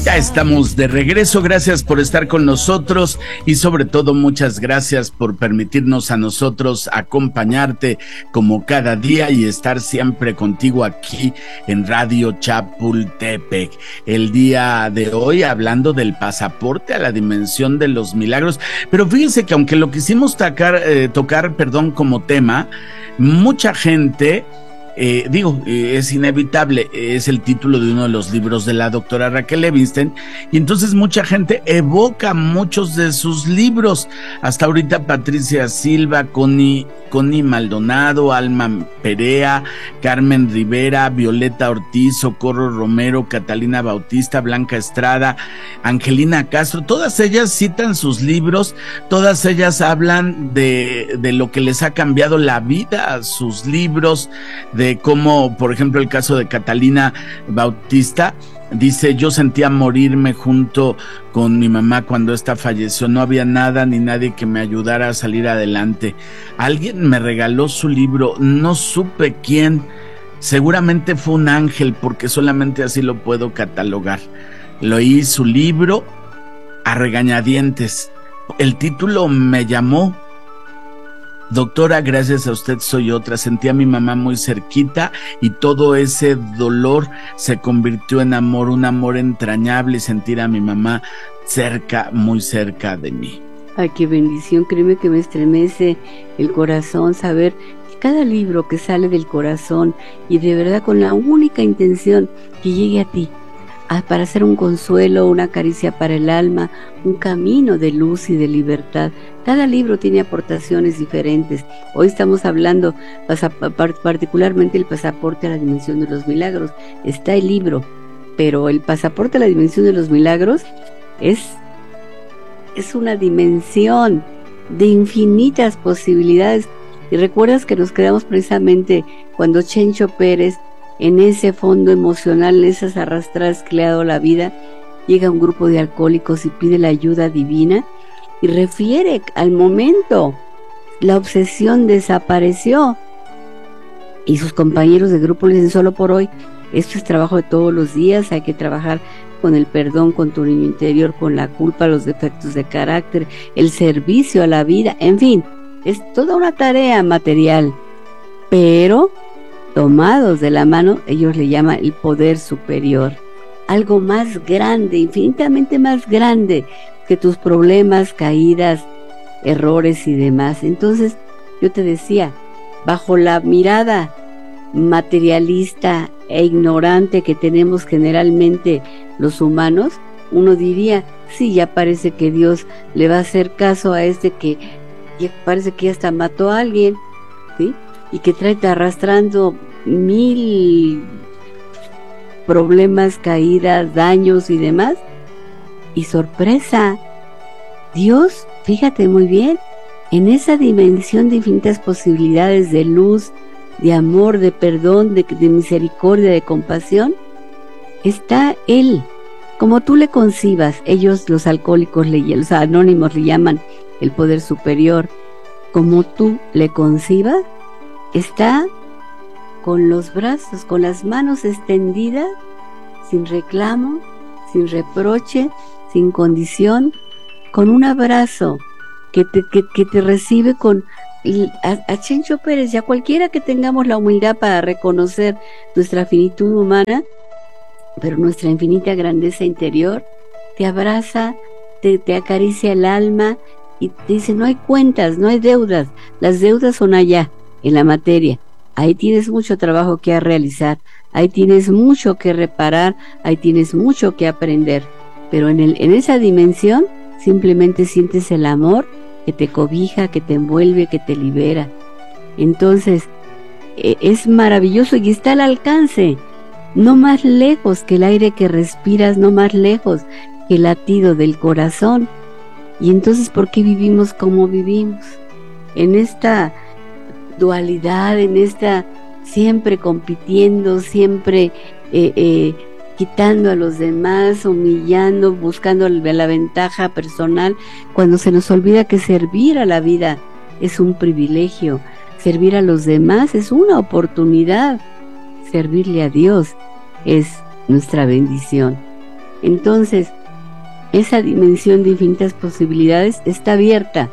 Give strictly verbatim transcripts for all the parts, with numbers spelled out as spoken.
Ya estamos de regreso, gracias por estar con nosotros y sobre todo muchas gracias por permitirnos a nosotros acompañarte como cada día y estar siempre contigo aquí en Radio Chapultepec. El día de hoy hablando del pasaporte a la dimensión de los milagros, pero fíjense que aunque lo quisimos tocar, eh, tocar perdón, como tema, mucha gente... Eh, digo, eh, es inevitable, es el título de uno de los libros de la doctora Raquel Levingston, y entonces mucha gente evoca muchos de sus libros. Hasta ahorita Patricia Silva, Connie, Connie Maldonado, Alma Perea, Carmen Rivera, Violeta Ortiz, Socorro Romero, Catalina Bautista, Blanca Estrada, Angelina Castro, todas ellas citan sus libros, todas ellas hablan de, de lo que les ha cambiado la vida, sus libros, de como por ejemplo el caso de Catalina Bautista, dice: yo sentía morirme junto con mi mamá cuando ésta falleció, no había nada ni nadie que me ayudara a salir adelante. Alguien me regaló su libro, no supe quién, seguramente fue un ángel porque solamente así lo puedo catalogar. Leí su libro a regañadientes, el título me llamó. Doctora, gracias a usted soy otra. Sentí a mi mamá muy cerquita y todo ese dolor se convirtió en amor, un amor entrañable, y sentir a mi mamá cerca, muy cerca de mí. Ay, qué bendición, créeme que me estremece el corazón saber que cada libro que sale del corazón y de verdad con la única intención que llegue a ti, para hacer un consuelo, una caricia para el alma, un camino de luz y de libertad. Cada libro tiene aportaciones diferentes. Hoy estamos hablando particularmente el pasaporte a la dimensión de los milagros. Está el libro, pero el pasaporte a la dimensión de los milagros es, es una dimensión de infinitas posibilidades. Y recuerdas que nos quedamos precisamente cuando Chencho Pérez, en ese fondo emocional, en esas arrastradas que le ha dado la vida, llega un grupo de alcohólicos y pide la ayuda divina y refiere al momento, la obsesión desapareció y sus compañeros de grupo le dicen: solo por hoy, esto es trabajo de todos los días, hay que trabajar con el perdón, con tu niño interior, con la culpa, los defectos de carácter, el servicio a la vida, en fin, es toda una tarea material, pero tomados de la mano, ellos le llaman el poder superior, algo más grande, infinitamente más grande que tus problemas, caídas, errores y demás. Entonces, yo te decía, bajo la mirada materialista e ignorante que tenemos generalmente los humanos, uno diría: sí, ya parece que Dios le va a hacer caso a este que ya parece que ya hasta mató a alguien, ¿sí? Y que trae arrastrando mil problemas, caídas, daños y demás. Y sorpresa, Dios, fíjate muy bien, en esa dimensión de infinitas posibilidades de luz, de amor, de perdón, de, de misericordia, de compasión, está Él. Como tú le concibas, ellos, los alcohólicos, los anónimos le llaman el poder superior, como tú le concibas, está con los brazos, con las manos extendidas, sin reclamo, sin reproche, sin condición, con un abrazo que te, que, que te recibe con a, a Chencho Pérez y a cualquiera que tengamos la humildad para reconocer nuestra finitud humana, pero nuestra infinita grandeza interior, te abraza, te, te acaricia el alma y te dice: no hay cuentas, no hay deudas, las deudas son allá, en la materia. Ahí tienes mucho trabajo que realizar, ahí tienes mucho que reparar, ahí tienes mucho que aprender, pero en, el, en esa dimensión simplemente sientes el amor que te cobija, que te envuelve, que te libera. Entonces, eh, es maravilloso y está al alcance, no más lejos que el aire que respiras, no más lejos que el latido del corazón. Y entonces, ¿por qué vivimos como vivimos? En esta dualidad, en esta siempre compitiendo, siempre eh, eh, quitando a los demás, humillando, buscando la ventaja personal, cuando se nos olvida que servir a la vida es un privilegio, servir a los demás es una oportunidad, servirle a Dios es nuestra bendición. Entonces, esa dimensión de infinitas posibilidades está abierta,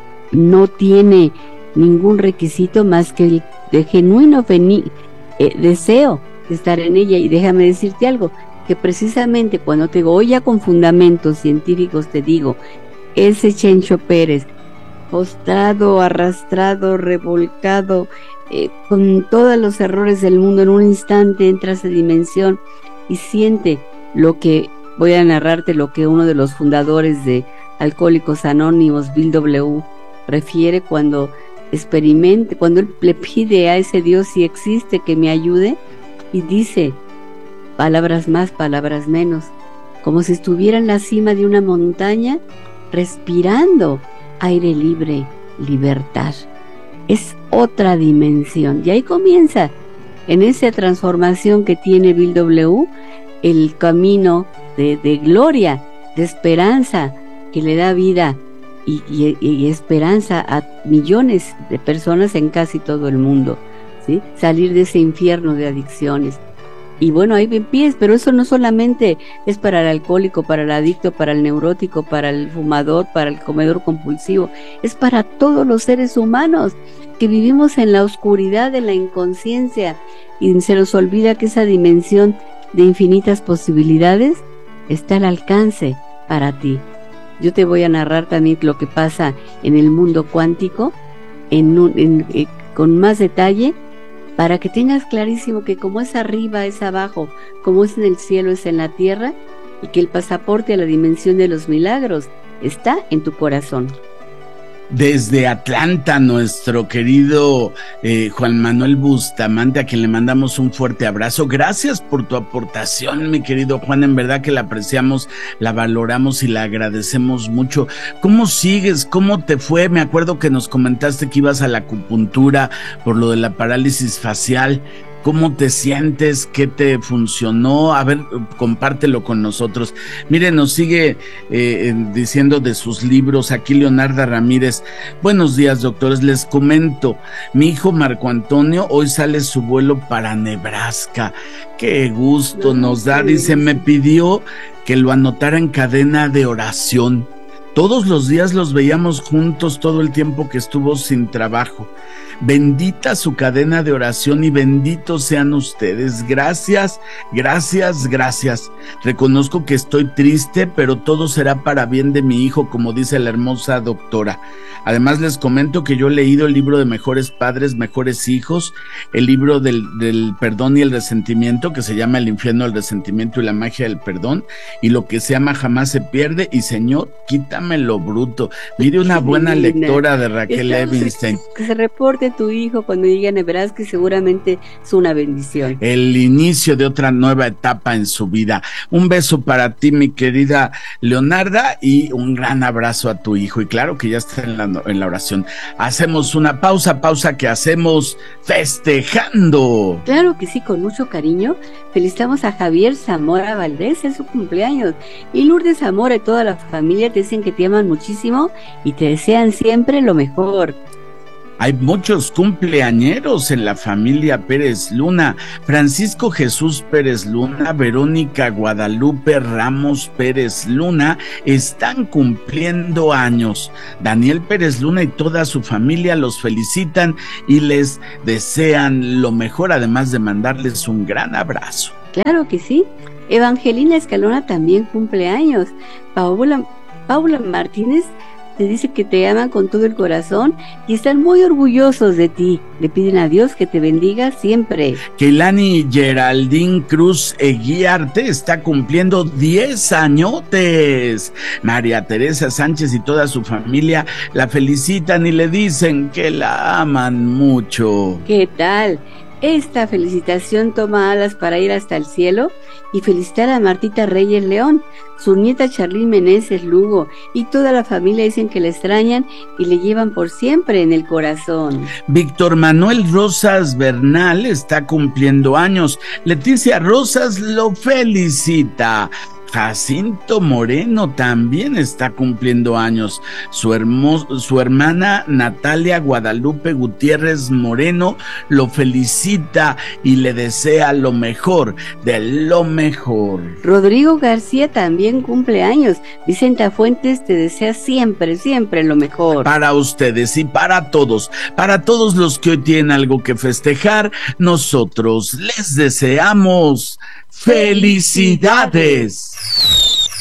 no tiene ningún requisito más que el de genuino eh, deseo de estar en ella. Y déjame decirte algo, que precisamente cuando te digo, hoy ya con fundamentos científicos te digo, ese Chencho Pérez, postrado, arrastrado, revolcado, eh, con todos los errores del mundo, en un instante entra a esa dimensión y siente lo que, voy a narrarte lo que uno de los fundadores de Alcohólicos Anónimos, Bill W., refiere cuando experimente, cuando él le pide a ese Dios si existe que me ayude, y dice, palabras más, palabras menos, como si estuviera en la cima de una montaña, respirando aire libre, libertad. Es otra dimensión, y ahí comienza, en esa transformación que tiene Bill W., el camino de, de gloria, de esperanza, que le da vida y, y, y esperanza a millones de personas en casi todo el mundo, ¿sí? Salir de ese infierno de adicciones. Y bueno, ahí empieza, pero eso no solamente es para el alcohólico, para el adicto, para el neurótico, para el fumador, para el comedor compulsivo, es para todos los seres humanos que vivimos en la oscuridad de la inconsciencia y se nos olvida que esa dimensión de infinitas posibilidades está al alcance para ti. Yo te voy a narrar también lo que pasa en el mundo cuántico en un, en, eh, con más detalle, para que tengas clarísimo que como es arriba es abajo, como es en el cielo es en la tierra, y que el pasaporte a la dimensión de los milagros está en tu corazón. Desde Atlanta, nuestro querido eh, Juan Manuel Bustamante, a quien le mandamos un fuerte abrazo. Gracias por tu aportación, mi querido Juan, en verdad que la apreciamos, la valoramos y la agradecemos mucho. ¿Cómo sigues? ¿Cómo te fue? Me acuerdo que nos comentaste que ibas a la acupuntura por lo de la parálisis facial. ¿Cómo te sientes? ¿Qué te funcionó? A ver, compártelo con nosotros. Mire, nos sigue eh, diciendo de sus libros aquí Leonarda Ramírez. Buenos días, doctores. Les comento, mi hijo Marco Antonio hoy sale su vuelo para Nebraska. Qué gusto nos da. Dice, me pidió que lo anotara en cadena de oración. Todos los días los veíamos juntos todo el tiempo que estuvo sin trabajo. Bendita su cadena de oración y benditos sean ustedes. Gracias, gracias, gracias. Reconozco que estoy triste, pero todo será para bien de mi hijo, como dice la hermosa doctora. Además les comento que yo he leído el libro de Mejores Padres, Mejores Hijos, el libro del, del perdón y el resentimiento, que se llama El infierno del resentimiento y la magia del perdón, y lo que se ama jamás se pierde, y Señor, quítame lo bruto. Mire, una buena lectora de Raquel Levinstein. Que se reporte tu hijo cuando llegue a Nebraska y seguramente es una bendición. El inicio de otra nueva etapa en su vida. Un beso para ti, mi querida Leonarda, y un gran abrazo a tu hijo. Y claro que ya está en la, en la oración. Hacemos una pausa, pausa que hacemos festejando. Claro que sí, con mucho cariño. Felicitamos a Javier Zamora Valdés, es su cumpleaños. Y Lourdes Zamora y toda la familia te dicen que te aman muchísimo y te desean siempre lo mejor. Hay muchos cumpleañeros en la familia Pérez Luna. Francisco Jesús Pérez Luna, Verónica Guadalupe Ramos Pérez Luna están cumpliendo años. Daniel Pérez Luna y toda su familia los felicitan y les desean lo mejor, además de mandarles un gran abrazo. Claro que sí. Evangelina Escalona también cumple años. Paula, Paula Martínez te dice que te aman con todo el corazón y están muy orgullosos de ti. Le piden a Dios que te bendiga siempre. Keilani Geraldine Cruz Eguiarte está cumpliendo diez añotes. María Teresa Sánchez y toda su familia la felicitan y le dicen que la aman mucho. ¿Qué tal? Esta felicitación toma alas para ir hasta el cielo y felicitar a Martita Reyes León, su nieta Charlín Meneses Lugo y toda la familia dicen que la extrañan y le llevan por siempre en el corazón. Víctor Manuel Rosas Bernal está cumpliendo años. Leticia Rosas lo felicita. Jacinto Moreno también está cumpliendo años. Su, hermo, su hermana Natalia Guadalupe Gutiérrez Moreno lo felicita y le desea lo mejor, de lo mejor. Rodrigo García también cumple años. Vicenta Fuentes te desea siempre, siempre lo mejor. Para ustedes y para todos, para todos los que hoy tienen algo que festejar, nosotros les deseamos felicidades.